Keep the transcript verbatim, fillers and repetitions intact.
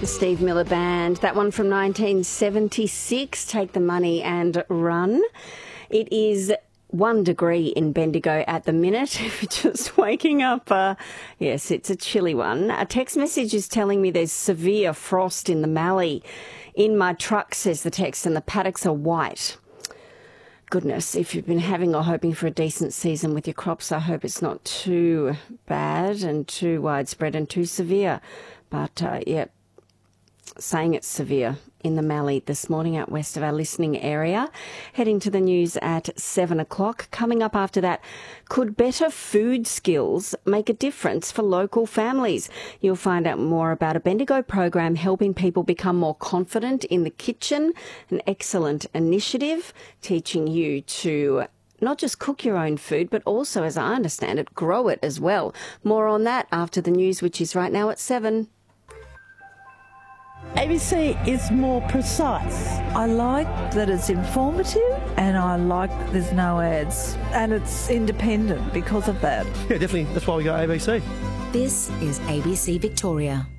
The Steve Miller Band, that one from nineteen seventy-six, Take the Money and Run. It is one degree in Bendigo at the minute. If you're just waking up, uh, yes, it's a chilly one. A text message is telling me there's severe frost in the Mallee. In my truck, says the text, and the paddocks are white. Goodness, if you've been having or hoping for a decent season with your crops, I hope it's not too bad and too widespread and too severe. But, uh, yeah, saying it's severe in the Mallee this morning out west of our listening area. Heading to the news at seven o'clock. Coming up after that, could better food skills make a difference for local families? You'll find out more about a Bendigo program helping people become more confident in the kitchen. An excellent initiative teaching you to not just cook your own food, but also, as I understand it, grow it as well. More on that after the news, which is right now at seven. A B C is more precise. I like that it's informative and I like that there's no ads. And it's independent because of that. Yeah, definitely. That's why we go A B C. This is A B C Victoria.